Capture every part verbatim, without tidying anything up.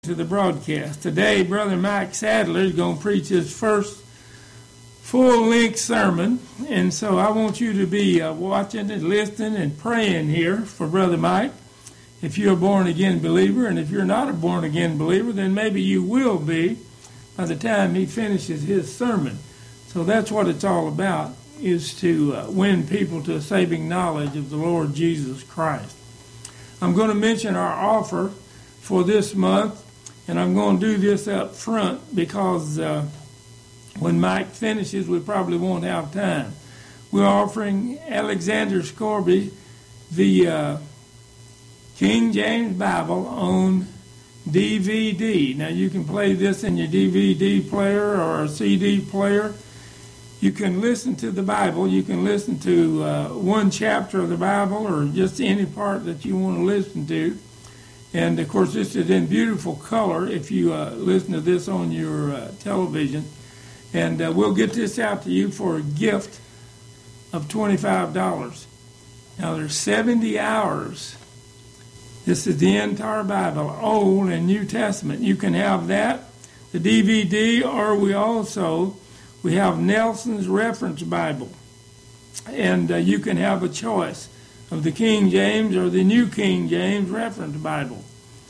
To the broadcast. Today, Brother Mike Sadler is going to preach his first full-length sermon, and so I want you to be uh, watching and listening and praying here for Brother Mike. If you're a born-again believer, and if you're not a born-again believer, then maybe you will be by the time he finishes his sermon. So that's what it's all about, is to uh, win people to a saving knowledge of the Lord Jesus Christ. I'm going to mention our offer for this month. And I'm going to do this up front because uh, when Mike finishes, we probably won't have time. We're offering Alexander Scourby the uh, King James Bible on D V D. Now, you can play this in your D V D player or a C D player. You can listen to the Bible. You can listen to uh, one chapter of the Bible or just any part that you want to listen to. And, of course, this is in beautiful color if you uh, listen to this on your uh, television. And uh, we'll get this out to you for a gift of twenty-five dollars. Now, there's seventy hours. This is the entire Bible, Old and New Testament. You can have that, the D V D, or we also, we have Nelson's Reference Bible. And uh, you can have a choice of the King James or the New King James Reference Bible.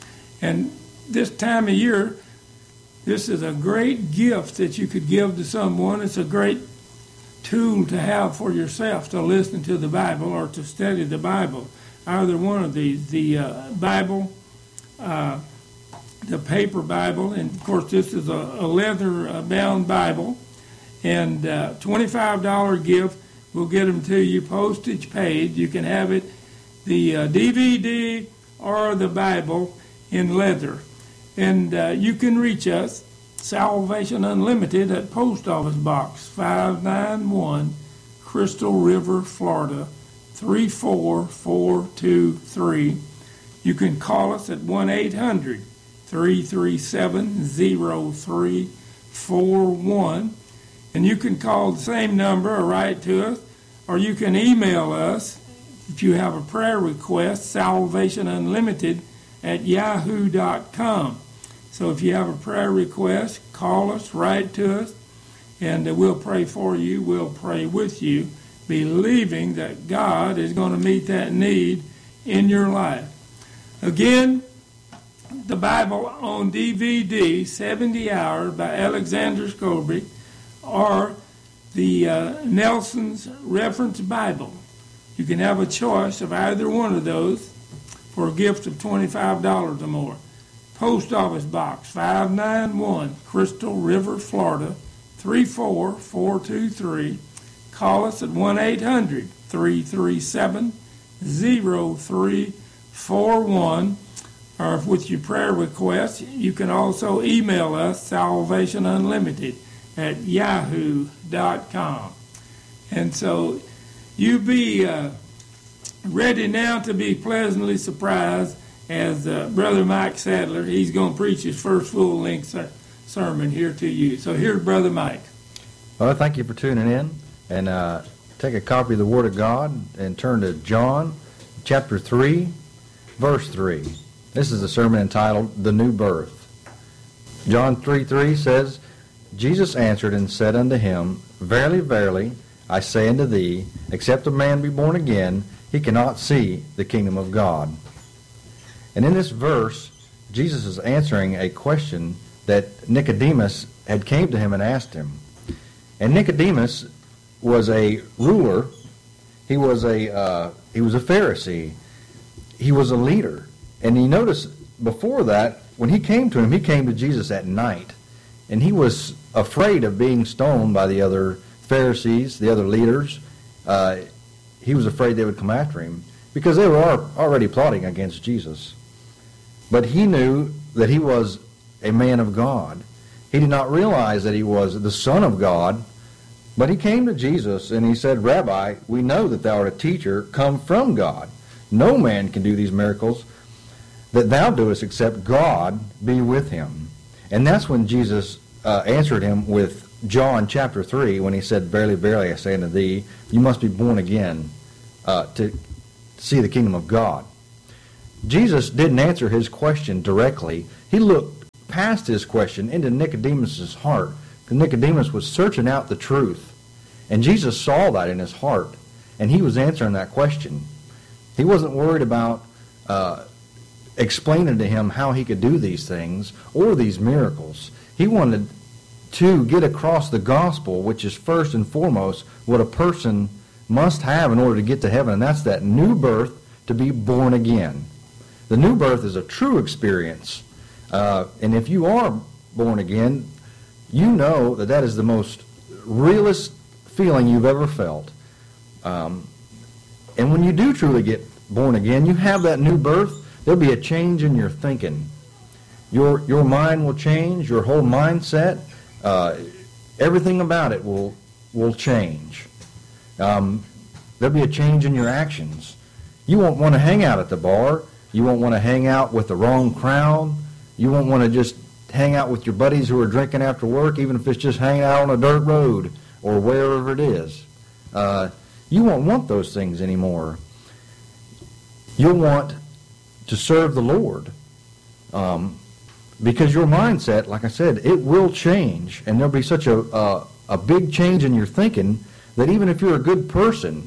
And this time of year, this is a great gift that you could give to someone. It's a great tool to have for yourself to listen to the Bible or to study the Bible. Either one of these, the uh, Bible, uh, the paper Bible, and of course this is a, a leather-bound Bible, and uh, twenty-five dollars gift. We'll get them to you postage paid. You can have it, the uh, D V D or the Bible in leather. And uh, you can reach us, Salvation Unlimited, at Post Office Box five ninety-one, Crystal River, Florida, three four four two three. You can call us at one eight hundred, three three seven, zero three four one. And you can call the same number or write to us, or you can email us if you have a prayer request, Salvation Unlimited at yahoo dot com. So if you have a prayer request, call us, write to us, and we'll pray for you. We'll pray with you, believing that God is going to meet that need in your life. Again, the Bible on D V D, seventy hours by Alexander Scourby, or the uh, Nelson's Reference Bible. You can have a choice of either one of those for a gift of twenty-five dollars or more. Post Office Box five ninety-one, Crystal River, Florida, three four four two three. Call us at one eight hundred, three three seven, zero three four one. Or if with your prayer requests, you can also email us, Salvation Unlimited, at yahoo dot com. And so you be uh, ready now to be pleasantly surprised as uh, Brother Mike Sadler, he's going to preach his first full-length ser- sermon here to you. So here's Brother Mike. Well, thank you for tuning in. And uh, take a copy of the Word of God and turn to John chapter three, verse three. This is a sermon entitled, The New Birth. John three three says, Jesus answered and said unto him, Verily, verily, I say unto thee, except a man be born again, he cannot see the kingdom of God. And in this verse, Jesus is answering a question that Nicodemus had came to him and asked him. And Nicodemus was a ruler. He was a uh, he was a Pharisee. He was a leader. And you notice before that, when he came to him, he came to Jesus at night. And he was afraid of being stoned by the other Pharisees, the other leaders. Uh, he was afraid they would come after him because they were already plotting against Jesus. But he knew that he was a man of God. He did not realize that he was the Son of God. But he came to Jesus and he said, Rabbi, we know that thou art a teacher come from God. No man can do these miracles that thou doest except God be with him. And that's when Jesus uh, answered him with John chapter three, when he said, Verily, verily, I say unto thee, you must be born again uh, to see the kingdom of God. Jesus didn't answer his question directly. He looked past his question into Nicodemus' heart. Because Nicodemus was searching out the truth. And Jesus saw that in his heart. And he was answering that question. He wasn't worried about uh, explaining to him how he could do these things or these miracles. He wanted to get across the gospel, which is first and foremost what a person must have in order to get to heaven, and that's that new birth, to be born again. The new birth is a true experience, uh, and if you are born again, you know that that is the most realest feeling you've ever felt. Um, and when you do truly get born again, you have that new birth, there'll be a change in your thinking. Your, your mind will change, your whole mindset, uh, everything about it will, will change. Um, there'll be a change in your actions. You won't want to hang out at the bar. You won't want to hang out with the wrong crowd. You won't want to just hang out with your buddies who are drinking after work, even if it's just hanging out on a dirt road or wherever it is. Uh, you won't want those things anymore. You'll want to serve the Lord. Um, because your mindset, like I said, it will change. And there'll be such a, a, a big change in your thinking that even if you're a good person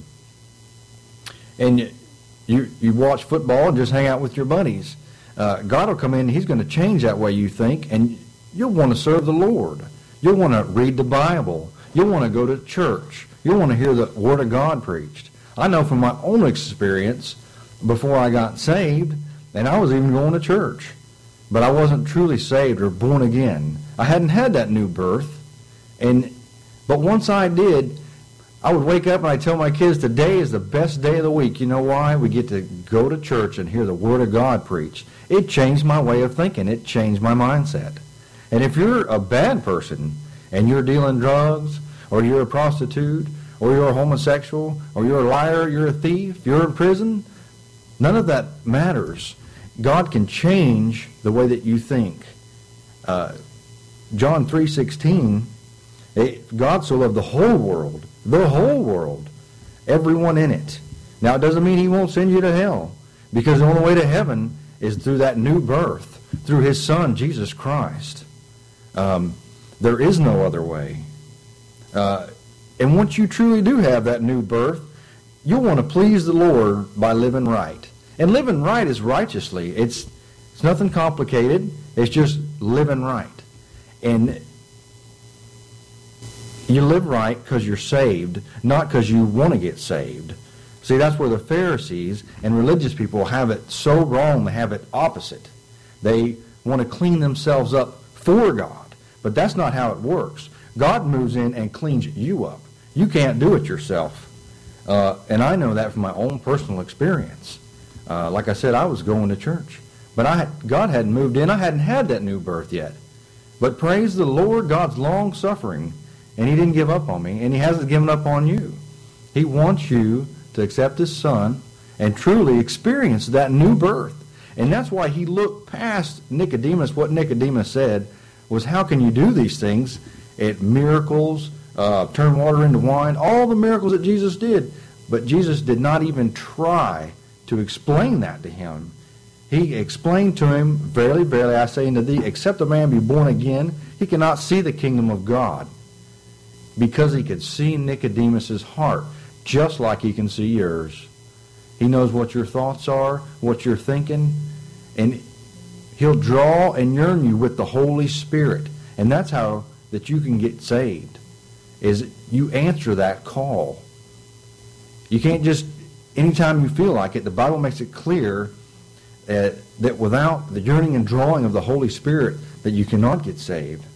and you, you, you watch football and just hang out with your buddies, uh, God will come in and he's going to change that way you think, and you'll want to serve the Lord. You'll want to read the Bible. You'll want to go to church. You'll want to hear the Word of God preached. I know from my own experience before I got saved, and I was even going to church, but I wasn't truly saved or born again. I hadn't had that new birth, and but once I did, I would wake up and I'd tell my kids, today is the best day of the week. You know why? We get to go to church and hear the Word of God preached. It changed my way of thinking. It changed my mindset. And if you're a bad person and you're dealing drugs, or you're a prostitute, or you're a homosexual, or you're a liar, you're a thief, you're in prison, none of that matters. God can change the way that you think. Uh, John three sixteen, God so loved the whole world, the whole world, everyone in it. Now, it doesn't mean he won't send you to hell, because the only way to heaven is through that new birth, through his Son, Jesus Christ. Um, there is no other way. Uh, and once you truly do have that new birth, you'll want to please the Lord by living right. And living right is righteously. It's, it's nothing complicated. It's just living right. And you live right because you're saved, not because you want to get saved. See, that's where the Pharisees and religious people have it so wrong. They have it opposite. They want to clean themselves up for God. But that's not how it works. God moves in and cleans you up. You can't do it yourself. Uh, and I know that from my own personal experience. Uh, like I said, I was going to church. But I, God hadn't moved in. I hadn't had that new birth yet. But praise the Lord, God's long-suffering. And he didn't give up on me. And he hasn't given up on you. He wants you to accept his Son and truly experience that new birth. And that's why he looked past Nicodemus. What Nicodemus said was, how can you do these things? It miracles, uh, turn water into wine, all the miracles that Jesus did. But Jesus did not even try to explain that to him. He explained to him, verily, verily, I say unto thee, except a man be born again, he cannot see the kingdom of God. Because he could see Nicodemus's heart, just like he can see yours. He knows what your thoughts are, what you're thinking, and he'll draw and yearn you with the Holy Spirit. And that's how that you can get saved, is you answer that call. You can't just, anytime you feel like it, the Bible makes it clear uh, that without the yearning and drawing of the Holy Spirit, that you cannot get saved.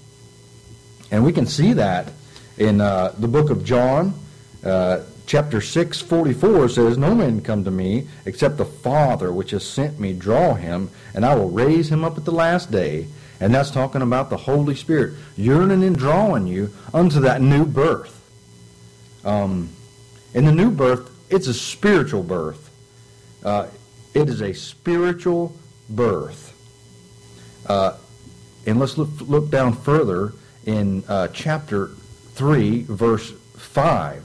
And we can see that in uh, the book of John, uh, chapter six, forty-four says, no man come to me except the Father which has sent me draw him, and I will raise him up at the last day. And that's talking about the Holy Spirit yearning and drawing you unto that new birth. Um, and the new birth, it's a spiritual birth. Uh, it is a spiritual birth. Uh, and let's look, look down further in uh, chapter three, verse five.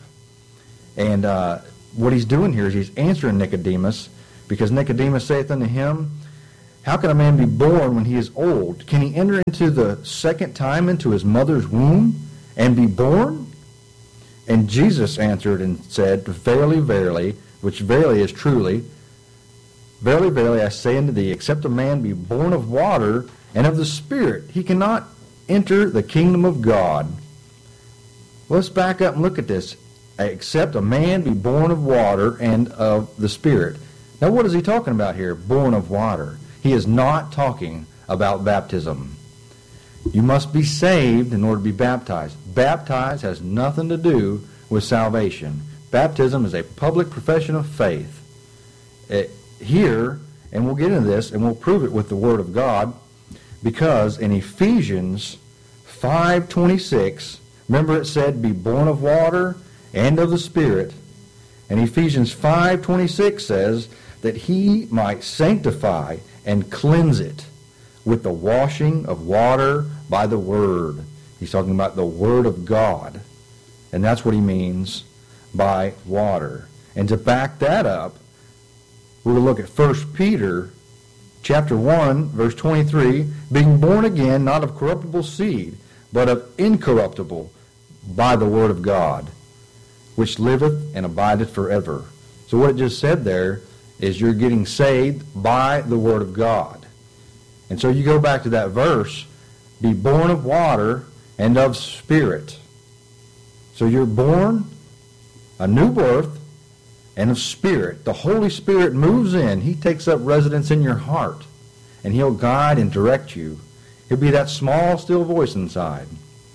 And uh, what he's doing here is he's answering Nicodemus, because Nicodemus saith unto him, How can a man be born when he is old? Can he enter into the second time into his mother's womb and be born? And Jesus answered and said, Verily, verily, which verily is truly, verily, verily, I say unto thee, except a man be born of water and of the Spirit, he cannot enter the kingdom of God. Let's back up and look at this. Except a man be born of water and of the Spirit. Now what is he talking about here? Born of water. He is not talking about baptism. You must be saved in order to be baptized. Baptized has nothing to do with salvation. Baptism is a public profession of faith. It, here, and we'll get into this, and we'll prove it with the Word of God, because in Ephesians five twenty-six, remember it said, be born of water and of the Spirit. And Ephesians five twenty-six says that he might sanctify and cleanse it with the washing of water by the Word. He's talking about the Word of God. And that's what he means by water. And to back that up, we'll look at First Peter chapter one, verse twenty-three, being born again, not of corruptible seed, but of incorruptible, by the Word of God, which liveth and abideth forever. So what it just said there is you're getting saved by the Word of God. And so you go back to that verse, be born of water and of Spirit. So you're born a new birth and of Spirit. The Holy Spirit moves in. He takes up residence in your heart, and He'll guide and direct you. He'll be that small, still voice inside.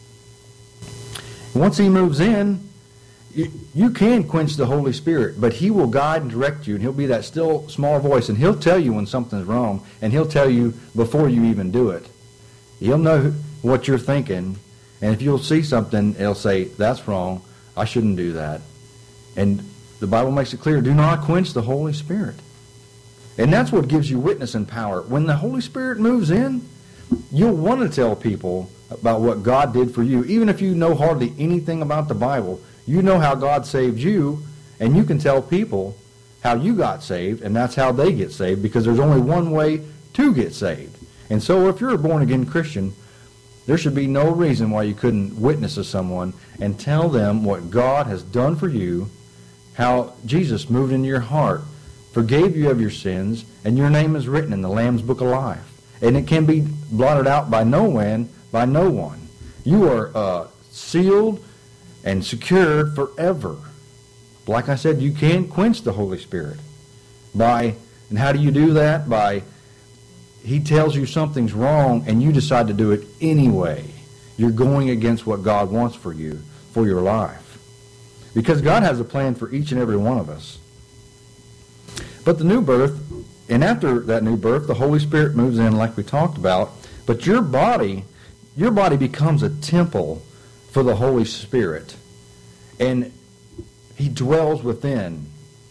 Once He moves in, you, you can quench the Holy Spirit, but He will guide and direct you, and He'll be that still, small voice, and He'll tell you when something's wrong, and He'll tell you before you even do it. He'll know what you're thinking, and if you'll see something, He'll say, that's wrong, I shouldn't do that. And the Bible makes it clear, do not quench the Holy Spirit. And that's what gives you witness and power. When the Holy Spirit moves in, you'll want to tell people about what God did for you. Even if you know hardly anything about the Bible, you know how God saved you, and you can tell people how you got saved, and that's how they get saved, because there's only one way to get saved. And so if you're a born-again Christian, there should be no reason why you couldn't witness to someone and tell them what God has done for you, how Jesus moved into your heart, forgave you of your sins, and your name is written in the Lamb's Book of Life. And it can be blotted out by no one, by no one. You are uh, sealed and secured forever. Like I said, you can quench the Holy Spirit. By, and how do you do that? By, He tells you something's wrong, and you decide to do it anyway. You're going against what God wants for you, for your life. Because God has a plan for each and every one of us. But the new birth, and after that new birth, the Holy Spirit moves in like we talked about. But your body, your body becomes a temple for the Holy Spirit. And He dwells within.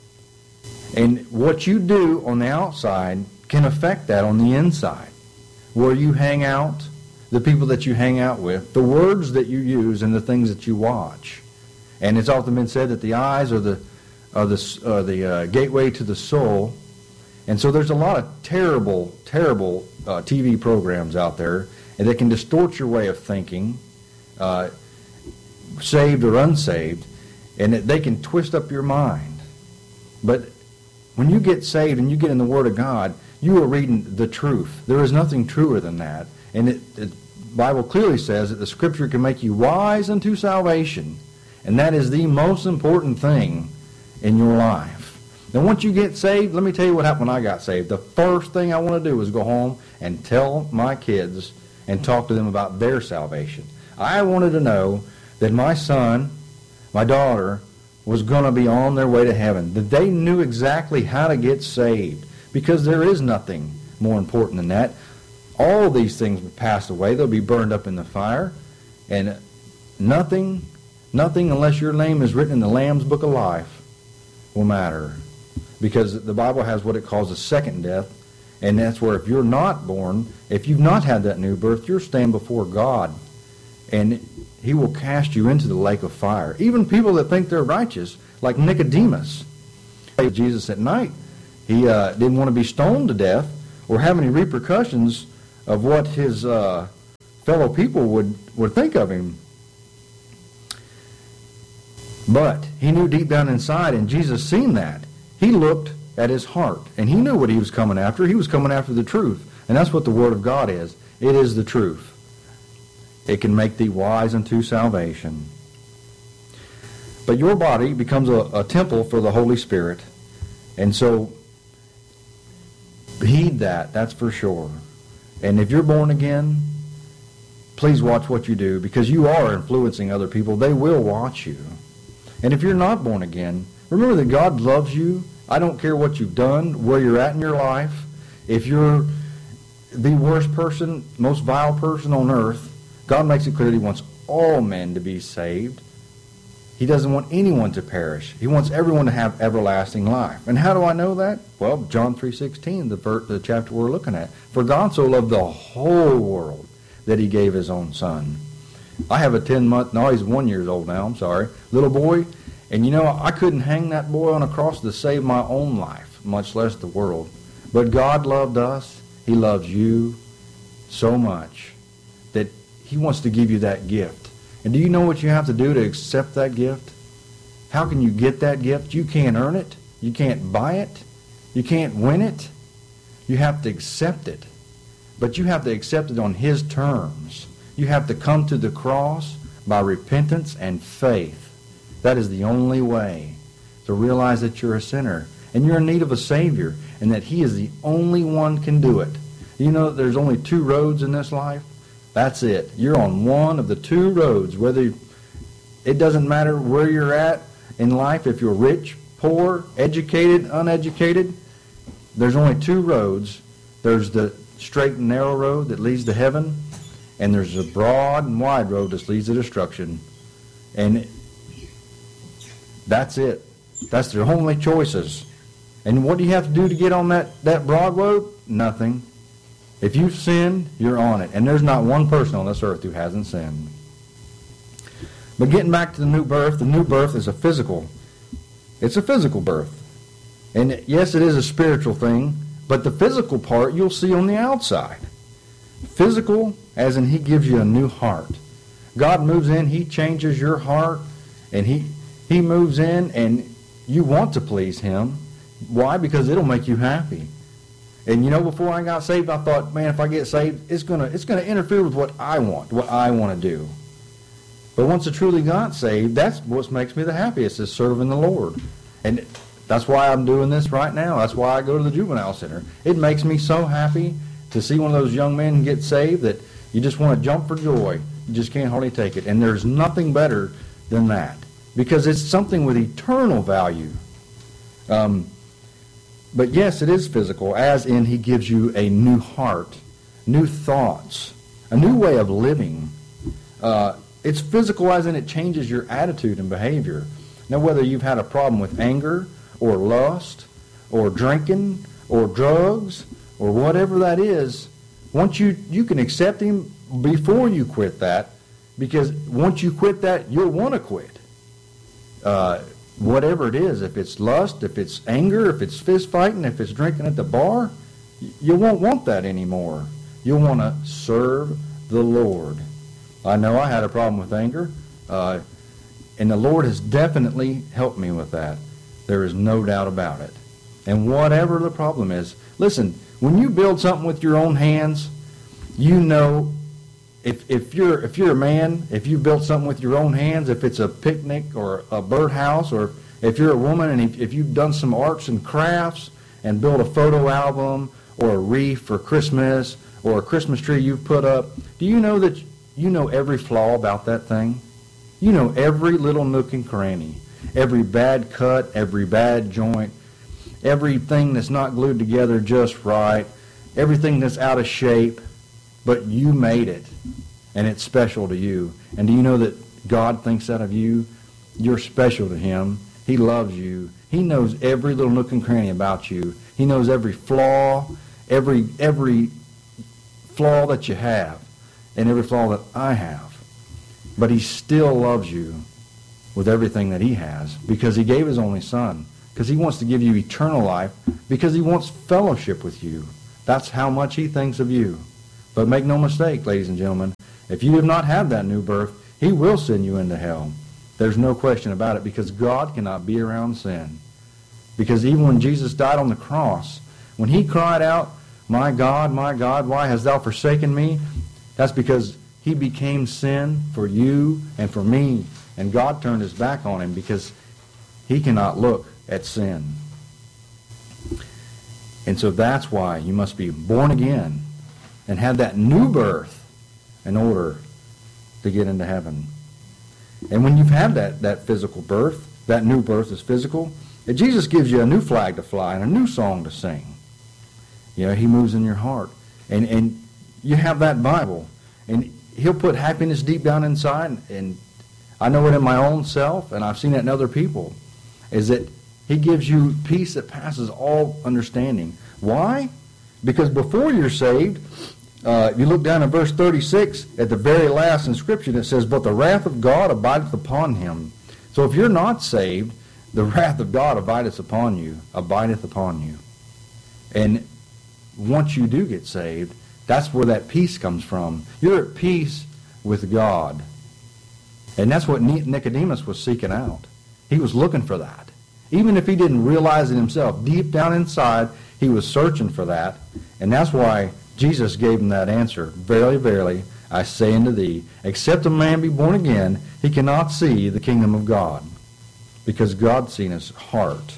And what you do on the outside can affect that on the inside. Where you hang out, the people that you hang out with, the words that you use, and the things that you watch. And it's often been said that the eyes are the are the uh, the uh, gateway to the soul. And so there's a lot of terrible, terrible uh, T V programs out there, and they can distort your way of thinking, uh, saved or unsaved, and it, they can twist up your mind. But when you get saved and you get in the Word of God, you are reading the truth. There is nothing truer than that. And it, it, the Bible clearly says that the Scripture can make you wise unto salvation. And that is the most important thing in your life. Now, once you get saved, let me tell you what happened when I got saved. The first thing I want to do is go home and tell my kids and talk to them about their salvation. I wanted to know that my son, my daughter, was going to be on their way to heaven, that they knew exactly how to get saved, because there is nothing more important than that. All these things will pass away. They'll be burned up in the fire, and nothing, nothing unless your name is written in the Lamb's Book of Life will matter, because the Bible has what it calls a second death, and that's where if you're not born, if you've not had that new birth, you're staying before God, and He will cast you into the lake of fire. Even people that think they're righteous, like Nicodemus. Jesus at night, he uh, didn't want to be stoned to death. or have any repercussions of what his uh, fellow people would, would think of him. But he knew deep down inside, and Jesus seen that. He looked at his heart, and he knew what he was coming after. He was coming after the truth. And that's what the Word of God is. It is the truth. It can make thee wise unto salvation. But your body becomes a, a temple for the Holy Spirit. And so, heed that, that's for sure. And if you're born again, please watch what you do, because you are influencing other people. They will watch you. And if you're not born again, remember that God loves you. I don't care what you've done, where you're at in your life. If you're the worst person, most vile person on earth, God makes it clear that He wants all men to be saved. He doesn't want anyone to perish. He wants everyone to have everlasting life. And how do I know that? Well, John three sixteen, the, ver- the chapter we're looking at. For God so loved the whole world that He gave His own Son. I have a ten-month, no, he's one years old now, I'm sorry, little boy. And you know, I couldn't hang that boy on a cross to save my own life, much less the world. But God loved us. He loves you so much that He wants to give you that gift. And do you know what you have to do to accept that gift? How can you get that gift? You can't earn it. You can't buy it. You can't win it. You have to accept it. But you have to accept it on His terms. You have to come to the cross by repentance and faith. That is the only way to realize that you're a sinner and you're in need of a Savior, and that He is the only one can do it. You know that there's only two roads in this life? That's it. You're on one of the two roads. Whether it doesn't matter where you're at in life, if you're rich, poor, educated, uneducated, there's only two roads. There's the straight and narrow road that leads to heaven, and there's a broad and wide road that leads to destruction. And that's it. That's their only choices. And what do you have to do to get on that, that broad road? Nothing. If you've sinned, you're on it. And there's not one person on this earth who hasn't sinned. But getting back to the new birth, the new birth is a physical. It's a physical birth. And yes, it is a spiritual thing, but the physical part you'll see on the outside. Physical, as in He gives you a new heart. God moves in, He changes your heart, and He He moves in, and you want to please Him. Why? Because it'll make you happy. And you know, before I got saved, I thought, man, if I get saved, it's gonna it's gonna interfere with what I want, what I want to do. But once I truly got saved, that's what makes me the happiest, is serving the Lord. And that's why I'm doing this right now. That's why I go to the juvenile center. It makes me so happy to see one of those young men get saved that you just want to jump for joy. You just can't hardly take it. And there's nothing better than that, because it's something with eternal value. Um, but yes, it is physical, as in He gives you a new heart, new thoughts, a new way of living. Uh, it's physical as in it changes your attitude and behavior. Now, whether you've had a problem with anger or lust or drinking or drugs or whatever that is, once you, you can accept Him before you quit that, because once you quit that, you'll want to quit. Uh, whatever it is, if it's lust, if it's anger, if it's fist fighting, if it's drinking at the bar, you won't want that anymore. You'll want to serve the Lord. I know I had a problem with anger, uh, and the Lord has definitely helped me with that. There is no doubt about it. And whatever the problem is, listen, when you build something with your own hands, you know, if if you're if you're a man, if you built something with your own hands, if it's a picnic or a birdhouse, or if you're a woman and if, if you've done some arts and crafts and built a photo album or a wreath for Christmas or a Christmas tree you've put up, do you know that you know every flaw about that thing? You know every little nook and cranny, every bad cut, every bad joint, everything that's not glued together just right, everything that's out of shape, but you made it, and it's special to you. And do you know that God thinks that of you? You're special to Him. He loves you. He knows every little nook and cranny about you. He knows every flaw, every every flaw that you have, and every flaw that I have. But He still loves you with everything that He has, because He gave His only Son, because He wants to give you eternal life, because He wants fellowship with you. That's how much he thinks of you. But make no mistake, ladies and gentlemen, if you have not had that new birth, he will send you into hell. There's no question about it, because God cannot be around sin. Because even when Jesus died on the cross, when he cried out, "My God, my God, why hast thou forsaken me?" That's because he became sin for you and for me. And God turned his back on him because he cannot look at sin. And so that's why you must be born again and have that new birth in order to get into heaven. And when you've had that, that physical birth, that new birth is physical, Jesus gives you a new flag to fly and a new song to sing. You know, he moves in your heart. And, and you have that Bible. And he'll put happiness deep down inside. And I know it in my own self, and I've seen it in other people, is that he gives you peace that passes all understanding. Why? Because before you're saved, uh, you look down at verse thirty-six, at the very last inscription, it says, "But the wrath of God abideth upon him." So if you're not saved, the wrath of God abideth upon you, abideth upon you. And once you do get saved, that's where that peace comes from. You're at peace with God. And that's what Nicodemus was seeking out. He was looking for that. Even if he didn't realize it himself, deep down inside, he was searching for that. And that's why Jesus gave him that answer. "Verily, verily, I say unto thee, except a man be born again, he cannot see the kingdom of God." Because God's seen his heart.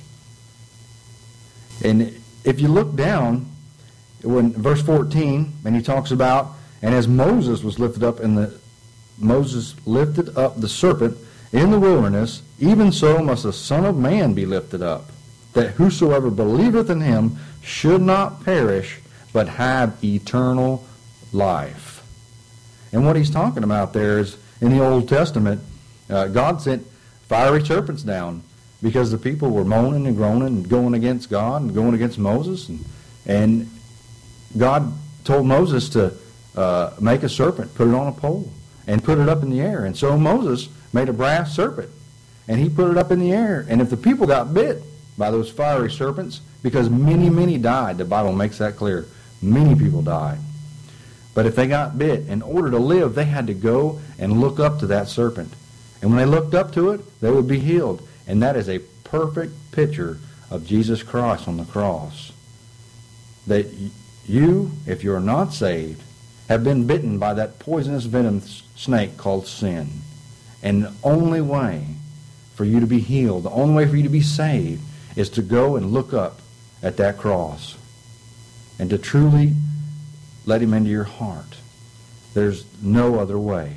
And if you look down, when verse fourteen, and he talks about, "And as Moses was lifted up in the Moses lifted up the serpent in the wilderness, even so must the Son of Man be lifted up, that whosoever believeth in him should not perish, but have eternal life." And what he's talking about there is, in the Old Testament, uh, God sent fiery serpents down because the people were moaning and groaning and going against God and going against Moses. And, and God told Moses to uh, make a serpent, put it on a pole, and put it up in the air. And so Moses made a brass serpent, and he put it up in the air. And if the people got bit by those fiery serpents, because many, many died, the Bible makes that clear, many people died. But if they got bit, in order to live, they had to go and look up to that serpent. And when they looked up to it, they would be healed. And that is a perfect picture of Jesus Christ on the cross. That you, if you're not saved, have been bitten by that poisonous venomous snake called sin. And the only way for you to be healed, the only way for you to be saved, is to go and look up at that cross and to truly let him into your heart. There's no other way.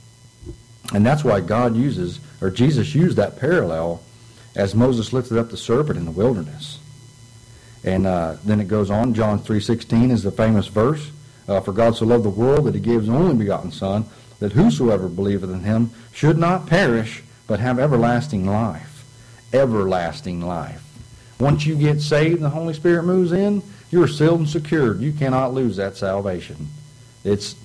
And that's why God uses, or Jesus used that parallel as Moses lifted up the serpent in the wilderness. And uh, then it goes on, John three sixteen is the famous verse, uh, "For God so loved the world that he gave his only begotten Son, that whosoever believeth in him should not perish, but have everlasting life." Everlasting life. Once you get saved and the Holy Spirit moves in, you're sealed and secured. You cannot lose that salvation. It's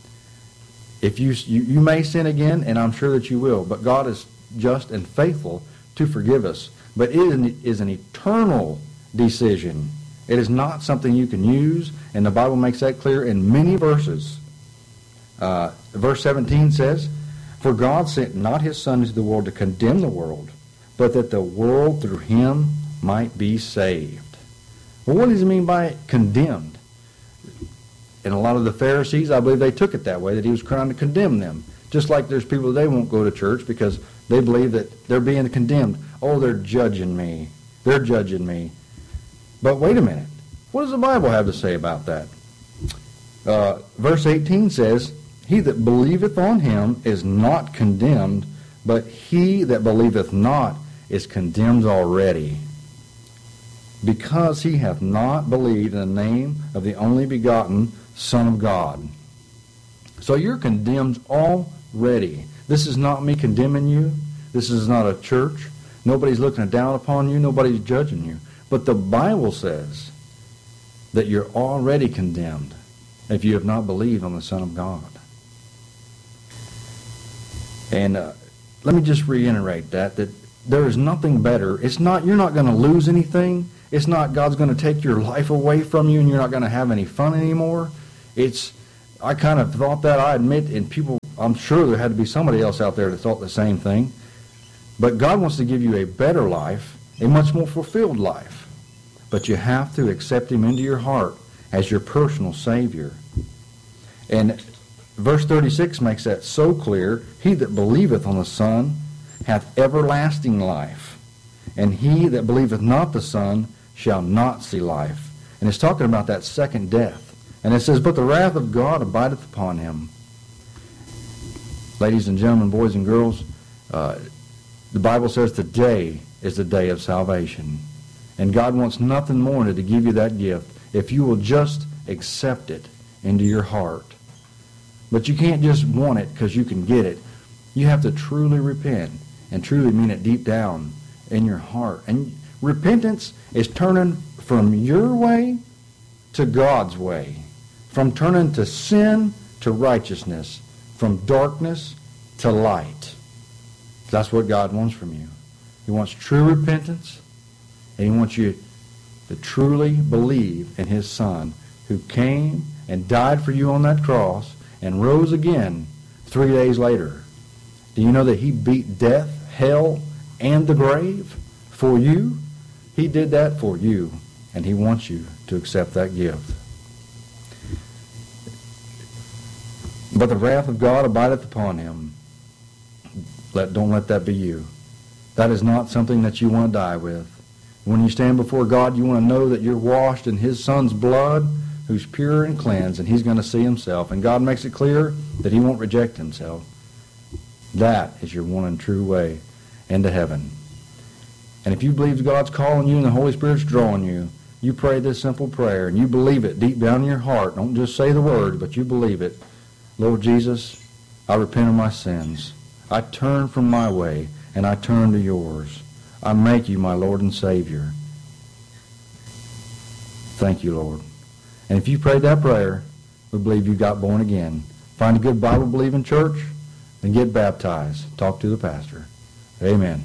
if you, you you may sin again, and I'm sure that you will, but God is just and faithful to forgive us. But it is an eternal decision. It is not something you can use, and the Bible makes that clear in many verses. Uh, verse seventeen says, "For God sent not his Son into the world to condemn the world, but that the world through him might be saved." Well, what does he mean by condemned? And a lot of the Pharisees, I believe they took it that way, that he was trying to condemn them. Just like there's people today won't go to church because they believe that they're being condemned. Oh, they're judging me. They're judging me. But wait a minute. What does the Bible have to say about that? Uh, verse eighteen says, "He that believeth on him is not condemned, but he that believeth not is condemned already, because he hath not believed in the name of the only begotten Son of God." So you're condemned already. This is not me condemning you. This is not a church. Nobody's looking down upon you. Nobody's judging you. But the Bible says that you're already condemned if you have not believed on the Son of God. And uh, let me just reiterate that, that there is nothing better. It's not, you're not going to lose anything, It's not God's going to take your life away from you and you're not going to have any fun anymore. It's, I kind of thought that, I admit, and people, I'm sure there had to be somebody else out there that thought the same thing. But God wants to give you a better life, a much more fulfilled life. But you have to accept Him into your heart as your personal Savior. And verse thirty-six makes that so clear. He that believeth on the Son hath everlasting life, and he that believeth not the Son shall not see life. And it's talking about that second death. And it says, but the wrath of God abideth upon him. Ladies and gentlemen, boys and girls, uh, the Bible says today is the day of salvation. And God wants nothing more than to give you that gift if you will just accept it into your heart. But you can't just want it because you can get it. You have to truly repent and truly mean it deep down in your heart. And repentance is turning from your way to God's way. From turning to sin to righteousness. From darkness to light. That's what God wants from you. He wants true repentance, and He wants you to truly believe in His Son, who came and died for you on that cross and rose again three days later. Do you know that He beat death, hell, and the grave for you? He did that for you, and He wants you to accept that gift. But the wrath of God abideth upon him. Let, don't let that be you. That is not something that you want to die with. When you stand before God, you want to know that you're washed in His Son's blood, who's pure and cleansed, and He's going to see Himself. And God makes it clear that He won't reject Himself. That is your one and true way into heaven. And if you believe God's calling you and the Holy Spirit's drawing you, you pray this simple prayer, and you believe it deep down in your heart. Don't just say the words, but you believe it. Lord Jesus, I repent of my sins. I turn from my way, and I turn to yours. I make you my Lord and Savior. Thank you, Lord. And if you prayed that prayer, we believe you got born again. Find a good Bible-believing church and get baptized. Talk to the pastor. Amen.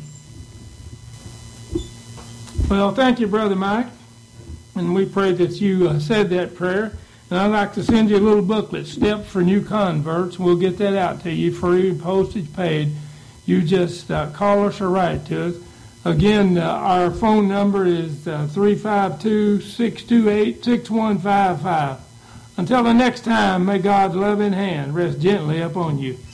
Well, thank you, Brother Mike. And we pray that you uh, said that prayer. And I'd like to send you a little booklet, Steps for New Converts. We'll get that out to you, free, postage paid. You just uh, call us or write to us. Again, uh, our phone number is uh, three five two, six two eight, six one five five. Until the next time, may God's loving hand rest gently upon you.